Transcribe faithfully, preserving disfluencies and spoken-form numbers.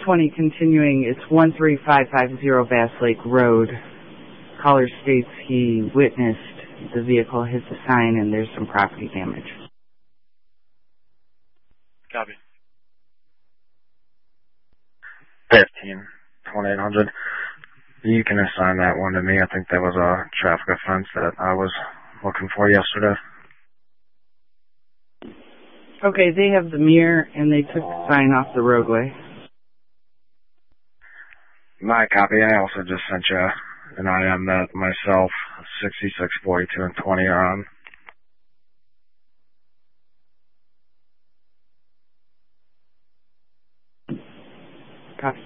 twenty continuing, it's one three five five zero Bass Lake Road. Caller states he witnessed the vehicle hit the sign and there's some property damage. Copy. fifteen, twenty-eight hundred. You can assign that one to me. I think that was a traffic offense that I was looking for yesterday. Okay, they have the mirror and they took the sign off the roadway. My copy. I also just sent you an I M that myself, sixty-six, forty-two, and twenty are on. Copy.